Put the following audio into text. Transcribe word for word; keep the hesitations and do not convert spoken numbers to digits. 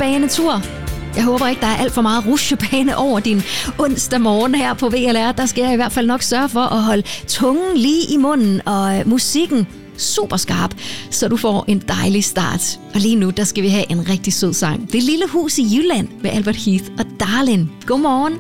rutsjebanetur. Jeg håber ikke, der er alt for meget rutsjebane over din onsdag morgen her på V L R. Der skal jeg i hvert fald nok sørge for at holde tungen lige i munden og musikken super skarp, så du får en dejlig start. Og lige nu, der skal vi have en rigtig sød sang. Det lille hus i Jylland med Albert Heath og Darlin. Godmorgen.